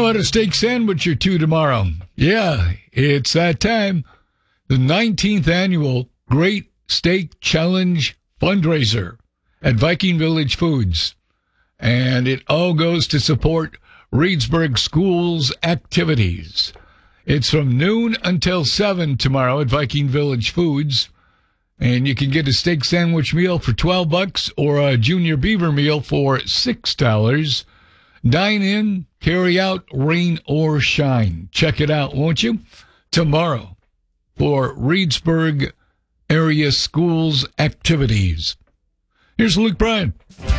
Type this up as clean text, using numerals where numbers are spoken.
about a steak sandwich or two tomorrow? Yeah, it's that time. The 19th annual Great Steak Challenge fundraiser at Viking Village Foods. And it all goes to support Reedsburg Schools activities. It's from noon until 7 tomorrow at Viking Village Foods. And you can get a steak sandwich meal for $12 or a junior beaver meal for $6. Dine in, carry out, rain or shine. Check it out, won't you? Tomorrow for Reedsburg area schools activities. Here's Luke Bryan.